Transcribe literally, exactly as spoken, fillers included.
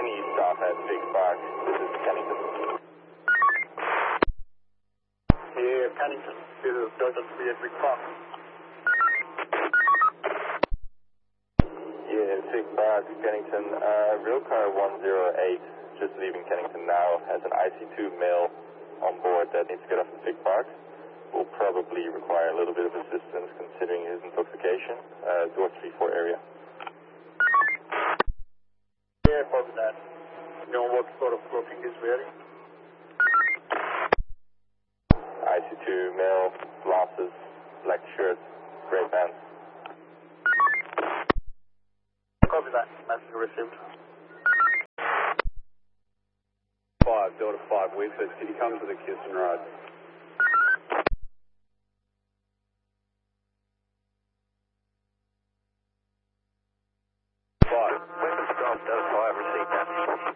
Any stop at Big Fox, this is Kennington. Here, Kennington, this is Delta three at Big Fox. Yeah, Big Fox, Kennington, uh, Railcar one zero eight, just leaving Kennington now, has an I C two male on board that needs to get off the Big Fox. Will probably require a little bit of assistance considering his intoxication, uh, door three four area. Yeah, copy that. You know what sort of clothing he's wearing? I C two male, glasses, black shirt, gray pants. Copy that. Message received. Five, Delta five, Weedford, can you come to the Kirsten Road?